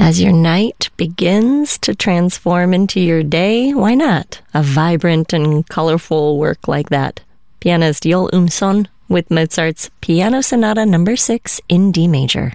As your night begins to transform into your day, why not a vibrant and colorful work like that? Pianist Joel Umson with Mozart's Piano Sonata No. 6 in D major.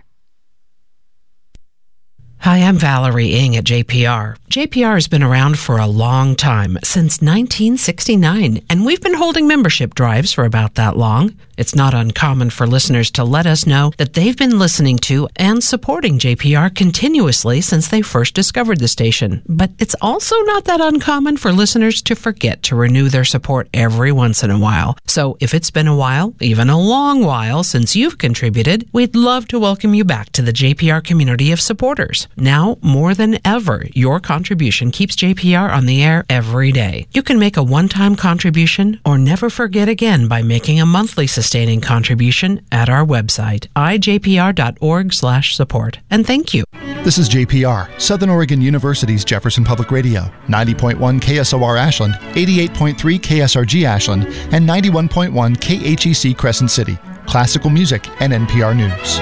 Hi, I'm Valerie Ng at JPR. JPR has been around for a long time, since 1969, and we've been holding membership drives for about that long. It's not uncommon for listeners to let us know that they've been listening to and supporting JPR continuously since they first discovered the station. But it's also not that uncommon for listeners to forget to renew their support every once in a while. So if it's been a while, even a long while, since you've contributed, we'd love to welcome you back to the JPR community of supporters. Now, more than ever, your contribution keeps JPR on the air every day. You can make a one-time contribution or never forget again by making a monthly sustaining contribution at our website, ijpr.org/support. And thank you. This is JPR, Southern Oregon University's Jefferson Public Radio, 90.1 KSOR Ashland, 88.3 KSRG Ashland, and 91.1 KHEC Crescent City. Classical music and NPR News.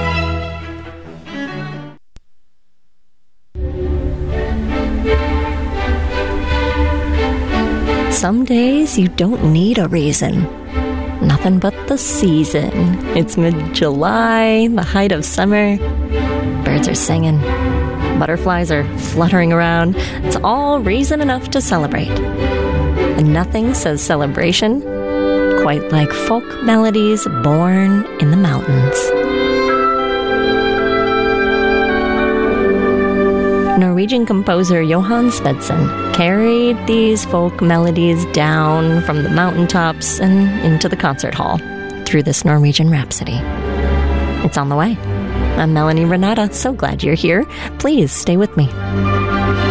Some days you don't need a reason. Nothing but the season. It's mid-July, the height of summer. Birds are singing. Butterflies are fluttering around. It's all reason enough to celebrate. And nothing says celebration quite like folk melodies born in the mountains. Norwegian composer Johan Svendsen carried these folk melodies down from the mountaintops and into the concert hall through this Norwegian Rhapsody. It's on the way. I'm Melanie Renata. So glad you're here. Please stay with me.